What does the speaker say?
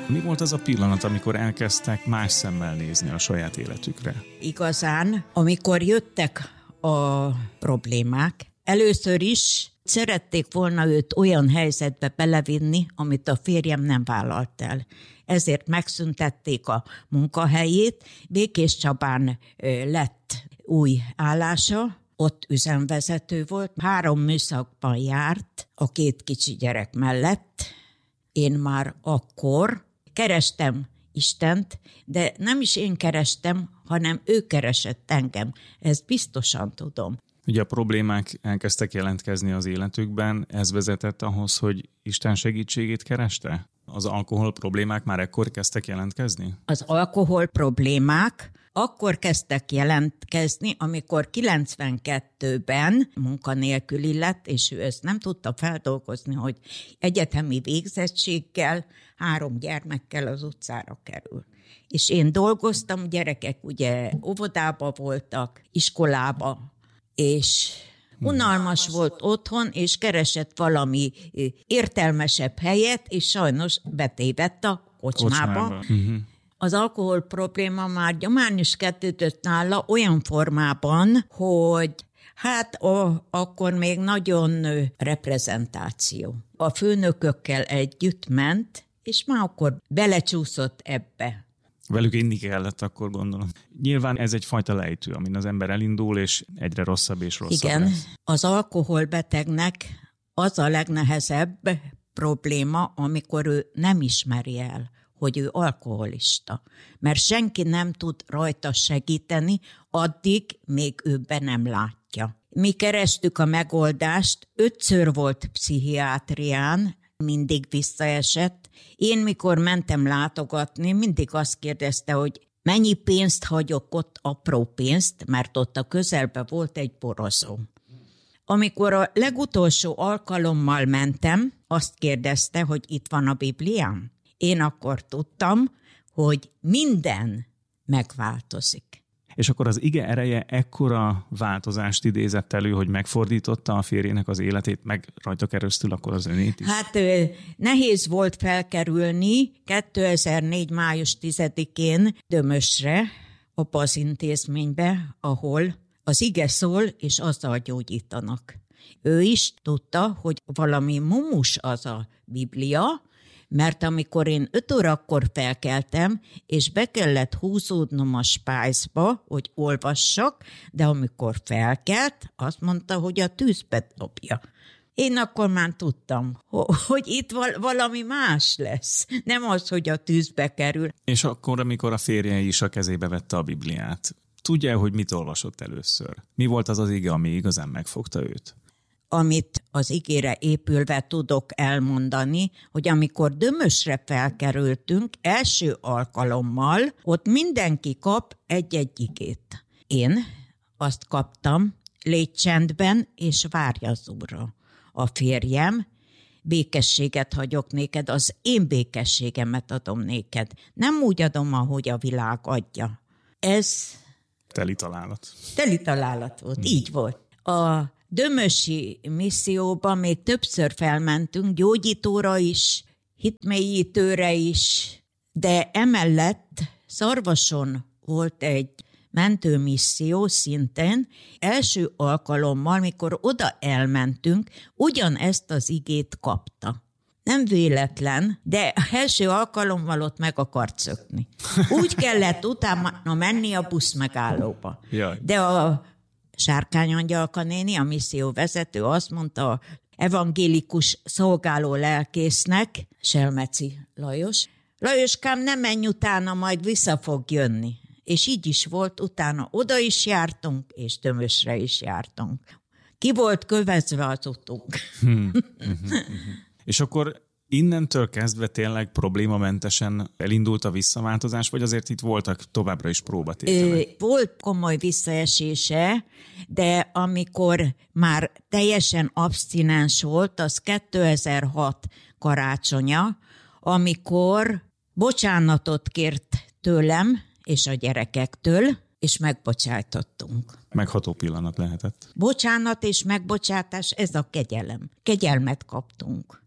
Mi volt az a pillanat, amikor elkezdtek más szemmel nézni a saját életükre? Igazán, amikor jöttek a problémák, először is szerették volna őt olyan helyzetbe belevinni, amit a férjem nem vállalt el. Ezért megszüntették a munkahelyét, Békéscsabán lett új állása, ott üzemvezető volt, 3 műszakban járt a 2 kicsi gyerek mellett. Én már akkor kerestem Istent, de nem is én kerestem, hanem ő keresett engem. Ezt biztosan tudom. Ugye a problémák elkezdtek jelentkezni az életükben, ez vezetett ahhoz, hogy Isten segítségét kereste? Az alkohol problémák már ekkor kezdtek jelentkezni? Az alkohol problémák akkor kezdtek jelentkezni, amikor 92-ben munkanélküli lett, és ő ezt nem tudta feldolgozni, hogy egyetemi végzettséggel, 3 gyermekkel az utcára kerül. És én dolgoztam, gyerekek ugye óvodába voltak, iskolába, és unalmas volt otthon, és keresett valami értelmesebb helyet, és sajnos betévedt a kocsmába. Az alkohol probléma már gyomán is kezdődött nála olyan formában, hogy akkor még nagyon reprezentáció. A főnökökkel együtt ment, és már akkor belecsúszott ebbe. Velük inni kellett, akkor gondolom. Nyilván ez egyfajta lejtő, amin az ember elindul, és egyre rosszabb és rosszabb. Igen, lesz. Az alkoholbetegnek az a legnehezebb probléma, amikor ő nem ismeri el, hogy ő alkoholista. Mert senki nem tud rajta segíteni, addig még ő be nem látja. Mi kerestük a megoldást, 5-ször volt pszichiátrián, mindig visszaesett. Én mikor mentem látogatni, mindig azt kérdezte, hogy mennyi pénzt hagyok ott, apró pénzt, mert ott a közelben volt egy borozó. Amikor a legutolsó alkalommal mentem, azt kérdezte, hogy itt van a Bibliám. Én akkor tudtam, hogy minden megváltozik. És akkor az ige ereje ekkora változást idézett elő, hogy megfordította a férjének az életét, meg rajta keresztül akkor az önét is? Nehéz volt felkerülni 2004. május 10-én Dömösre, abba az intézménybe, ahol az ige szól, és azzal gyógyítanak. Ő is tudta, hogy valami mumus az a Biblia, mert amikor én 5 órakor felkeltem, és be kellett húzódnom a spájzba, hogy olvassak, de amikor felkelt, azt mondta, hogy a tűzbe dobja. Én akkor már tudtam, hogy itt valami más lesz, nem az, hogy a tűzbe kerül. És akkor, amikor a férje is a kezébe vette a Bibliát, tudja, hogy mit olvasott először? Mi volt az az ige, ami igazán megfogta őt? Amit az igére épülve tudok elmondani, hogy amikor Dömösre felkerültünk, első alkalommal ott mindenki kap egy igét. Én azt kaptam, légy csendben és várj az Úrra. A férjem, békességet hagyok néked, az én békességemet adom néked. Nem úgy adom, ahogy a világ adja. Ez teli találat. Teli találat volt, így volt. A dömösi misszióban még többször felmentünk, gyógyítóra is, hitmélyítőre is, de emellett Szarvason volt egy mentőmisszió szintén. Első alkalommal, mikor oda elmentünk, ugyanezt az igét kapta. Nem véletlen, de első alkalommal ott meg akart szökni. Úgy kellett utána menni a buszmegállóba. Jaj. De a Sárkány-Angyalka néni, a misszió vezető azt mondta a evangélikus szolgáló lelkésznek, Selmeci Lajos, Lajoskám, ne menj utána, majd vissza fog jönni. És így is volt, utána oda is jártunk, és Dömösre is jártunk. Ki volt kövezve az utunk. És akkor innentől kezdve tényleg problémamentesen elindult a visszaváltozás, vagy azért itt voltak továbbra is próbatételek? Volt komoly visszaesése, de amikor már teljesen abstinens volt, az 2006 karácsonya, amikor bocsánatot kért tőlem és a gyerekektől, és megbocsájtottunk. Megható pillanat lehetett. Bocsánat és megbocsátás, ez a kegyelem. Kegyelmet kaptunk.